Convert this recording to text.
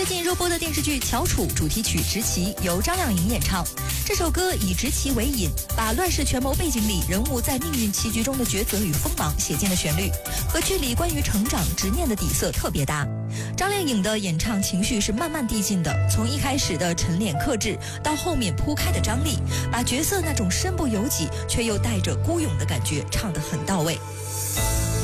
最近热播的电视剧《翘楚》主题曲《执旗》由张靓颖演唱。这首歌以执旗为引，把乱世权谋背景里人物在命运棋局中的抉择与锋芒写进了旋律，和剧里关于成长执念的底色特别搭。张靓颖的演唱情绪是慢慢递进的，从一开始的沉敛克制，到后面铺开的张力，把角色那种身不由己却又带着孤勇的感觉唱得很到位。